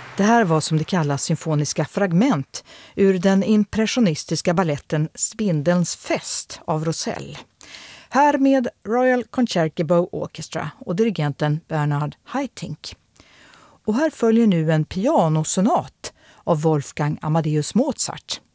Det här var som det kallas symfoniska fragment ur den impressionistiska balletten Spindelns fest av Rosell. Här med Royal Concertgebouw Orchestra och dirigenten Bernhard Haitink. Och här följer nu en pianosonat av Wolfgang Amadeus Mozart.